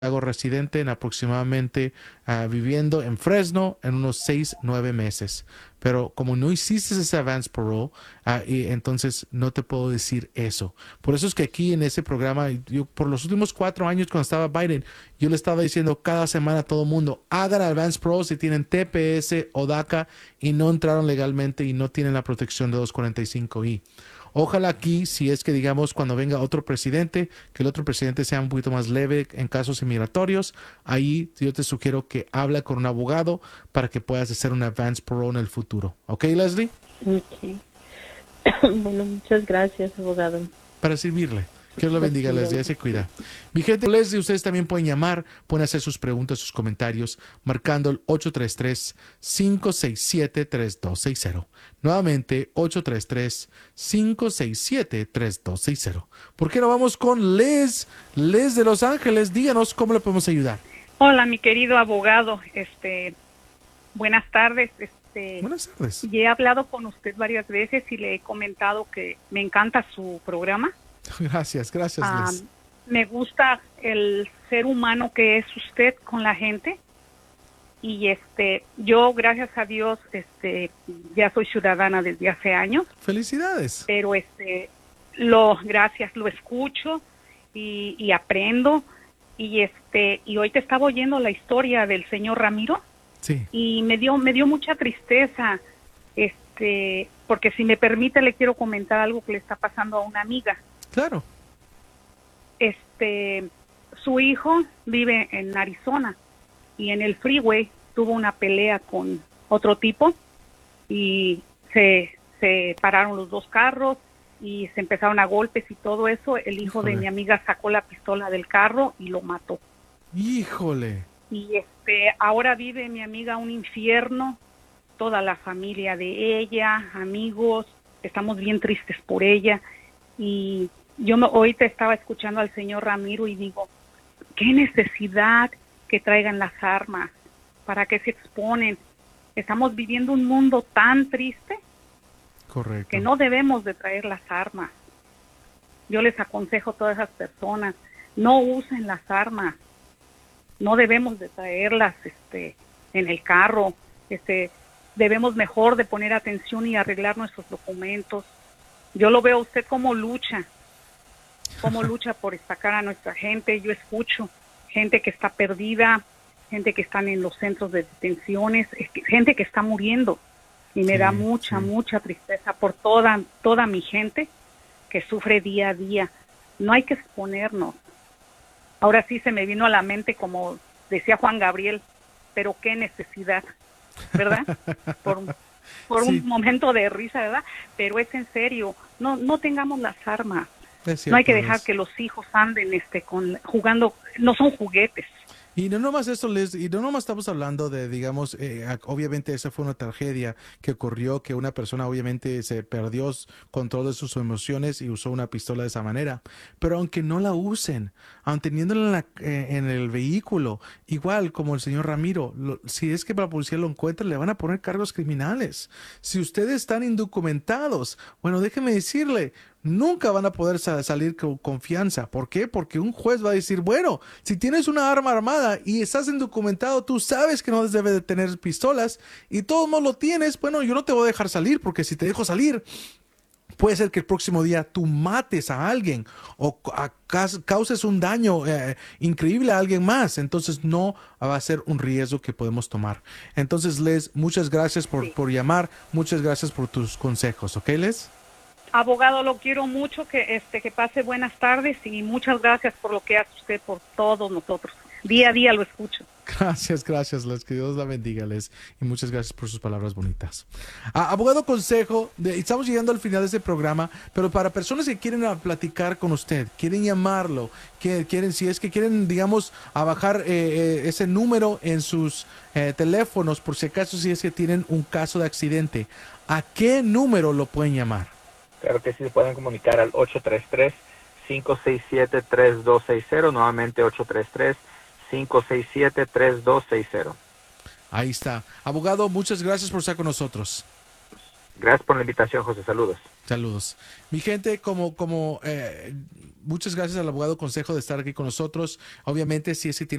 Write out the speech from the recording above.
hago residente en aproximadamente viviendo en Fresno en unos 6, 9 meses. Pero como no hiciste ese advance parole, y entonces no te puedo decir eso. Por eso es que aquí en ese programa, yo por los últimos 4 años cuando estaba Biden, yo le estaba diciendo cada semana a todo mundo, hagan advance parole si tienen TPS o DACA y no entraron legalmente y no tienen la protección de 245I. Ojalá aquí, si es que digamos cuando venga otro presidente, que el otro presidente sea un poquito más leve en casos inmigratorios, ahí yo te sugiero que hable con un abogado para que puedas hacer un advance parole en el futuro. ¿Ok, Leslie? Okay. Bueno, muchas gracias, abogado. Para servirle. Que Dios lo Pues bendiga, sí, Leslie. Se cuida. Mi gente, Leslie, ustedes también pueden llamar, pueden hacer sus preguntas, sus comentarios, marcando el 833-567-3260. Nuevamente, 833-567-3260. ¿Por qué no vamos con Les? Les de Los Ángeles, díganos cómo le podemos ayudar. Hola, mi querido abogado. Buenas tardes. Buenas tardes. Ya he hablado con usted varias veces y le he comentado que me encanta su programa. Gracias, gracias, Les. Me gusta el ser humano que es usted con la gente. Y yo, gracias a Dios, ya soy ciudadana desde hace años. Felicidades. Pero gracias, lo escucho y aprendo. Y hoy te estaba oyendo la historia del señor Ramiro. Sí. Y me dio mucha tristeza, porque si me permite le quiero comentar algo que le está pasando a una amiga. Claro. Su hijo vive en Arizona y en el freeway tuvo una pelea con otro tipo y se pararon los dos carros y se empezaron a golpes y todo eso. El hijo Híjole. de mi amiga sacó la pistola del carro y lo mató. Híjole. Y ahora vive mi amiga un infierno, toda la familia de ella, amigos, estamos bien tristes por ella. Y hoy te estaba escuchando al señor Ramiro y digo, qué necesidad que traigan las armas, para qué se exponen. Estamos viviendo un mundo tan triste. Correcto. Que no debemos de traer las armas. Yo les aconsejo a todas esas personas, no usen las armas. No debemos de traerlas en el carro. Debemos mejor de poner atención y arreglar nuestros documentos. Yo lo veo a usted como lucha por sacar a nuestra gente. Yo escucho gente que está perdida, gente que están en los centros de detenciones, gente que está muriendo. Y me da mucha tristeza por toda mi gente que sufre día a día. No hay que exponernos. Ahora sí se me vino a la mente, como decía Juan Gabriel, pero qué necesidad, ¿verdad? Por un momento de risa, ¿verdad? Pero es en serio, no tengamos las armas. Cierto, no hay que dejar que los hijos anden jugando, no son juguetes. Y no nomás esto, Liz, y no nomás estamos hablando de, digamos, obviamente esa fue una tragedia que ocurrió, que una persona obviamente se perdió control de sus emociones y usó una pistola de esa manera. Pero aunque no la usen, aun teniéndola en el vehículo, igual como el señor Ramiro, si es que la policía lo encuentra, le van a poner cargos criminales. Si ustedes están indocumentados, bueno, déjeme decirle, nunca van a poder salir con confianza. ¿Por qué? Porque un juez va a decir, bueno, si tienes una arma armada y estás indocumentado, tú sabes que no debes de tener pistolas y todo no lo tienes, bueno, yo no te voy a dejar salir porque si te dejo salir, puede ser que el próximo día tú mates a alguien o causes un daño increíble a alguien más. Entonces no va a ser un riesgo que podemos tomar. Entonces, Les, muchas gracias por llamar. Muchas gracias por tus consejos. ¿Ok, Les? Abogado, lo quiero mucho, que pase buenas tardes y muchas gracias por lo que hace usted por todos nosotros. Día a día lo escucho. Gracias, Les. Que Dios la bendiga, Les. Y muchas gracias por sus palabras bonitas. Abogado Consejo, estamos llegando al final de este programa, pero para personas que quieren platicar con usted, quieren llamarlo, si es que quieren, digamos, bajar ese número en sus teléfonos, por si acaso, si es que tienen un caso de accidente, ¿a qué número lo pueden llamar? Claro que sí, se pueden comunicar al 833-567-3260, nuevamente 833-567-3260. Ahí está. Abogado, muchas gracias por estar con nosotros. Gracias por la invitación, José. Saludos. Saludos. Mi gente, muchas gracias al abogado Consejo de estar aquí con nosotros. Obviamente, si es que tiene